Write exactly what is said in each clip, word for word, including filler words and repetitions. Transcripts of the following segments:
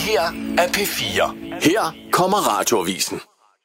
her er P fire. Her kommer Radioavisen.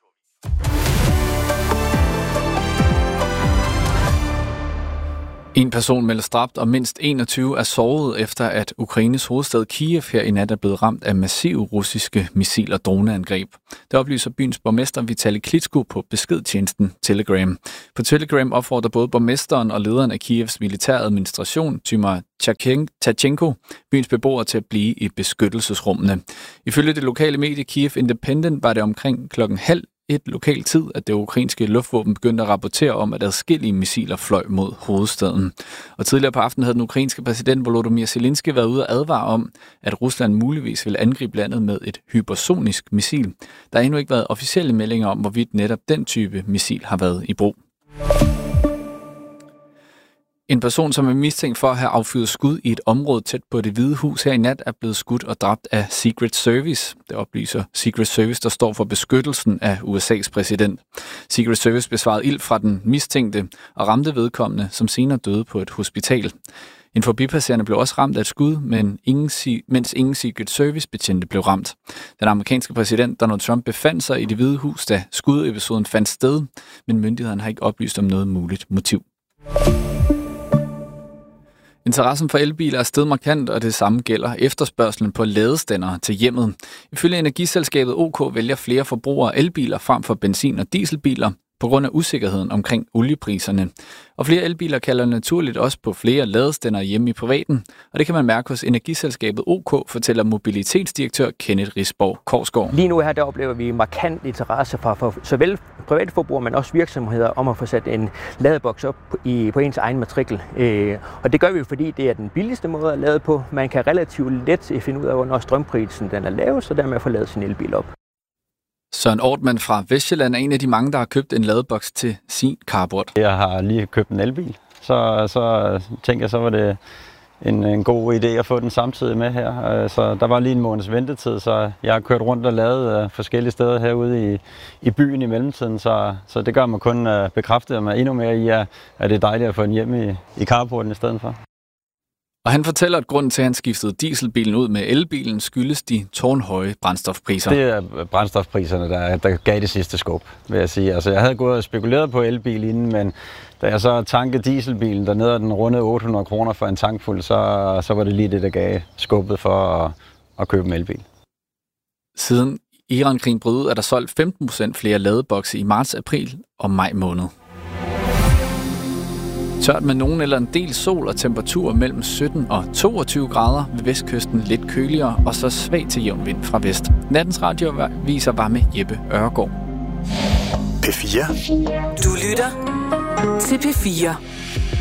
En person meldes dræbt, og mindst enogtyve er såret efter, at Ukraines hovedstad Kiev her i nat er blevet ramt af massive russiske missil- og droneangreb. Det oplyser byens borgmester Vitali Klitschko på beskedtjenesten Telegram. På Telegram opfordrer både borgmesteren og lederen af Kievs militære administration, Tymar Tachenko, byens beboere til at blive i beskyttelsesrummene. Ifølge det lokale medie Kiev Independent var det omkring klokken halv et lokal tid, at det ukrainske luftvåben begyndte at rapportere om, at adskillige missiler fløj mod hovedstaden. Og tidligere på aftenen havde den ukrainske præsident Volodymyr Zelensky været ude og advare om, at Rusland muligvis ville angribe landet med et hypersonisk missil. Der har endnu ikke været officielle meldinger om, hvorvidt netop den type missil har været i brug. En person, som er mistænkt for at have affyret skud i et område tæt på Det Hvide Hus her i nat, er blevet skudt og dræbt af Secret Service. Det oplyser Secret Service, der står for beskyttelsen af U S A's præsident. Secret Service besvarede ild fra den mistænkte og ramte vedkommende, som senere døde på et hospital. En forbipasserende blev også ramt af et skud, men ingen, mens ingen Secret Service-betjente blev ramt. Den amerikanske præsident Donald Trump befandt sig i Det Hvide Hus, da skudepisoden fandt sted, men myndighederne har ikke oplyst om noget muligt motiv. Interessen for elbiler er steget markant, og det samme gælder efterspørgselen på ladestandere til hjemmet. Ifølge energiselskabet OK vælger flere forbrugere elbiler frem for benzin- og dieselbiler på grund af usikkerheden omkring oliepriserne. Og flere elbiler kalder naturligt også på flere ladestandere hjemme i privaten, og det kan man mærke hos energiselskabet OK, fortæller mobilitetsdirektør Kenneth Risborg Korsgaard. Lige nu her, der oplever vi markant interesse fra for såvel private forbrugere, men også virksomheder om at få sat en ladeboks op i, på ens egen matrikel. Øh, og det gør vi jo, fordi det er den billigste måde at lade på. Man kan relativt let finde ud af, hvornår strømprisen den er lav, så dermed få ladet sin elbil op. Søren Ortmann fra Vestjylland er en af de mange, der har købt en ladeboks til sin carport. Jeg har lige købt en elbil, så, så tænker jeg, så var det en, en god idé at få den samtidig med her. Så der var lige en måneds ventetid, så jeg har kørt rundt og lavet forskellige steder herude i, i byen i mellemtiden, så, så det gør mig kun bekræftet mig endnu mere i, at det er dejligt at få den hjem i, i carporten i stedet for. Og han fortæller, at grunden til, at han skiftede dieselbilen ud med elbilen, skyldes de tårnhøje brændstofpriser. Det er brændstofpriserne, der, der gav det sidste skub, vil jeg sige. Altså, jeg havde gået og spekuleret på elbil inden, men da jeg så tankede dieselbilen dernede, og den rundede otte hundrede kroner for en tankfuld, så, så var det lige det, der gav skubbet for at, at købe en elbil. Siden Iran-krigen brød ud, er der solgt femten procent flere ladebokse i marts, april og maj måned. Tørt med nogen eller en del sol og temperatur mellem sytten og toogtyve grader, ved vestkysten lidt køligere og så svag til jævn vind fra vest. Nattens radioviser var med Jeppe Ørgaard. P fire. Du lytter til P fire.